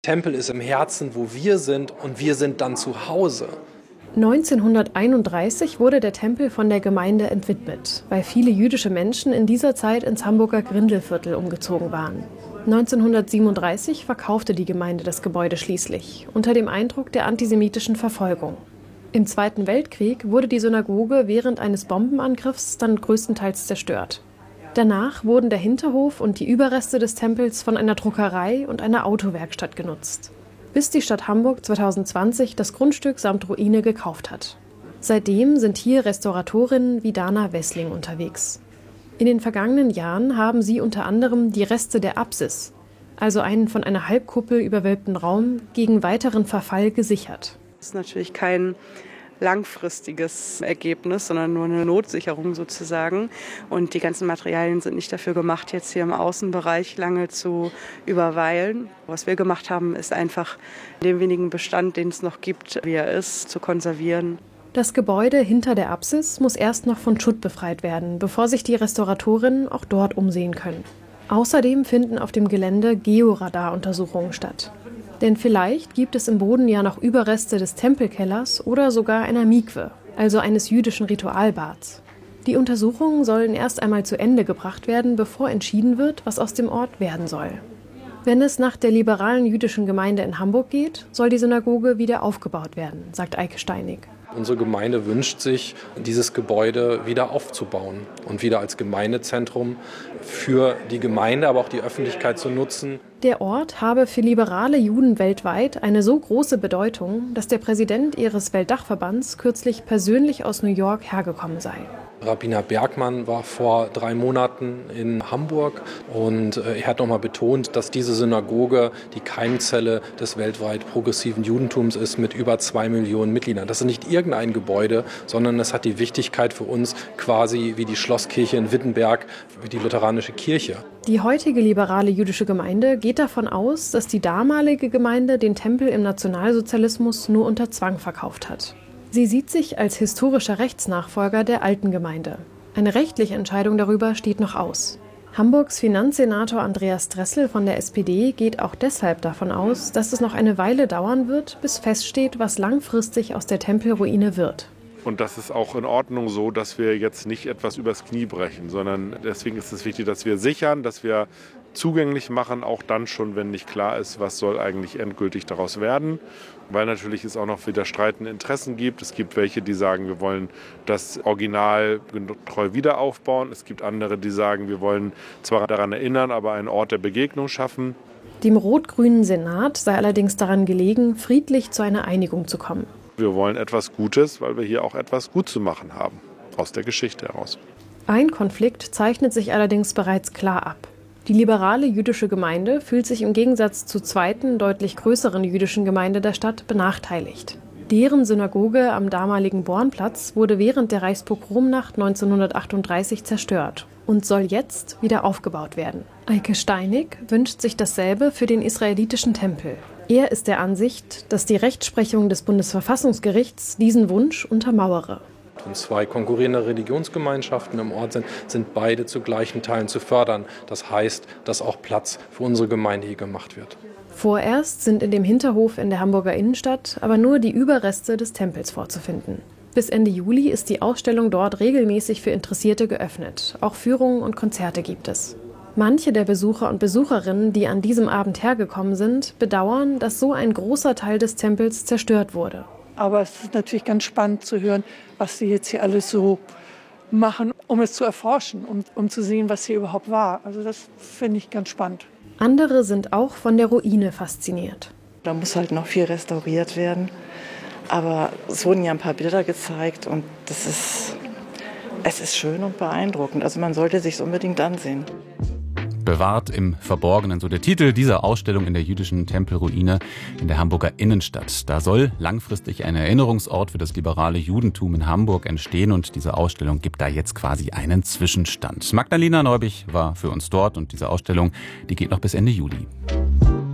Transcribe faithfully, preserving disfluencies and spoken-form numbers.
Tempel ist im Herzen, wo wir sind, und wir sind dann zu Hause. neunzehnhunderteinunddreißig wurde der Tempel von der Gemeinde entwidmet, weil viele jüdische Menschen in dieser Zeit ins Hamburger Grindelviertel umgezogen waren. neunzehnhundertsiebenunddreißig verkaufte die Gemeinde das Gebäude schließlich, unter dem Eindruck der antisemitischen Verfolgung. Im Zweiten Weltkrieg wurde die Synagoge während eines Bombenangriffs dann größtenteils zerstört. Danach wurden der Hinterhof und die Überreste des Tempels von einer Druckerei und einer Autowerkstatt genutzt, bis die Stadt Hamburg zweitausendzwanzig das Grundstück samt Ruine gekauft hat. Seitdem sind hier Restauratorinnen wie Dana Wessling unterwegs. In den vergangenen Jahren haben sie unter anderem die Reste der Apsis, also einen von einer Halbkuppel überwölbten Raum, gegen weiteren Verfall gesichert. Das ist natürlich kein langfristiges Ergebnis, sondern nur eine Notsicherung sozusagen. Und die ganzen Materialien sind nicht dafür gemacht, jetzt hier im Außenbereich lange zu überweilen. Was wir gemacht haben, ist einfach den wenigen Bestand, den es noch gibt, wie er ist, zu konservieren. Das Gebäude hinter der Apsis muss erst noch von Schutt befreit werden, bevor sich die Restauratorinnen auch dort umsehen können. Außerdem finden auf dem Gelände Georadar-Untersuchungen statt. Denn vielleicht gibt es im Boden ja noch Überreste des Tempelkellers oder sogar einer Mikwe, also eines jüdischen Ritualbads. Die Untersuchungen sollen erst einmal zu Ende gebracht werden, bevor entschieden wird, was aus dem Ort werden soll. Wenn es nach der liberalen jüdischen Gemeinde in Hamburg geht, soll die Synagoge wieder aufgebaut werden, sagt Eike Steinig. Unsere Gemeinde wünscht sich, dieses Gebäude wieder aufzubauen und wieder als Gemeindezentrum für die Gemeinde, aber auch die Öffentlichkeit zu nutzen. Der Ort habe für liberale Juden weltweit eine so große Bedeutung, dass der Präsident ihres Weltdachverbands kürzlich persönlich aus New York hergekommen sei. Rabbiner Bergmann war vor drei Monaten in Hamburg und er hat nochmal betont, dass diese Synagoge die Keimzelle des weltweit progressiven Judentums ist mit über zwei Millionen Mitgliedern. Das ist nicht irgendein Gebäude, sondern es hat die Wichtigkeit für uns quasi wie die Schlosskirche in Wittenberg, wie die lutheranische Kirche. Die heutige liberale jüdische Gemeinde geht davon aus, dass die damalige Gemeinde den Tempel im Nationalsozialismus nur unter Zwang verkauft hat. Sie sieht sich als historischer Rechtsnachfolger der alten Gemeinde. Eine rechtliche Entscheidung darüber steht noch aus. Hamburgs Finanzsenator Andreas Dressel von der S P D geht auch deshalb davon aus, dass es noch eine Weile dauern wird, bis feststeht, was langfristig aus der Tempelruine wird. Und das ist auch in Ordnung so, dass wir jetzt nicht etwas übers Knie brechen, sondern deswegen ist es wichtig, dass wir sichern, dass wir zugänglich machen, auch dann schon, wenn nicht klar ist, was soll eigentlich endgültig daraus werden. Weil natürlich es auch noch wieder streitende Interessen gibt. Es gibt welche, die sagen, wir wollen das Original treu wieder aufbauen. Es gibt andere, die sagen, wir wollen zwar daran erinnern, aber einen Ort der Begegnung schaffen. Dem rot-grünen Senat sei allerdings daran gelegen, friedlich zu einer Einigung zu kommen. Wir wollen etwas Gutes, weil wir hier auch etwas gut zu machen haben, aus der Geschichte heraus. Ein Konflikt zeichnet sich allerdings bereits klar ab. Die liberale jüdische Gemeinde fühlt sich im Gegensatz zur zweiten, deutlich größeren jüdischen Gemeinde der Stadt benachteiligt. Deren Synagoge am damaligen Bornplatz wurde während der Reichspogromnacht neunzehnhundertachtunddreißig zerstört und soll jetzt wieder aufgebaut werden. Eike Steinig wünscht sich dasselbe für den israelitischen Tempel. Er ist der Ansicht, dass die Rechtsprechung des Bundesverfassungsgerichts diesen Wunsch untermauere. Wenn zwei konkurrierende Religionsgemeinschaften im Ort sind, sind beide zu gleichen Teilen zu fördern. Das heißt, dass auch Platz für unsere Gemeinde hier gemacht wird. Vorerst sind in dem Hinterhof in der Hamburger Innenstadt aber nur die Überreste des Tempels vorzufinden. Bis Ende Juli ist die Ausstellung dort regelmäßig für Interessierte geöffnet. Auch Führungen und Konzerte gibt es. Manche der Besucher und Besucherinnen, die an diesem Abend hergekommen sind, bedauern, dass so ein großer Teil des Tempels zerstört wurde. Aber es ist natürlich ganz spannend zu hören, was sie jetzt hier alles so machen, um es zu erforschen, um, um zu sehen, was hier überhaupt war. Also das finde ich ganz spannend. Andere sind auch von der Ruine fasziniert. Da muss halt noch viel restauriert werden. Aber es wurden ja ein paar Bilder gezeigt und das ist, es ist schön und beeindruckend. Also man sollte sich es unbedingt ansehen. Bewahrt im Verborgenen, so der Titel dieser Ausstellung in der jüdischen Tempelruine in der Hamburger Innenstadt. Da soll langfristig ein Erinnerungsort für das liberale Judentum in Hamburg entstehen und diese Ausstellung gibt da jetzt quasi einen Zwischenstand. Magdalena Neubich war für uns dort und diese Ausstellung, die geht noch bis Ende Juli.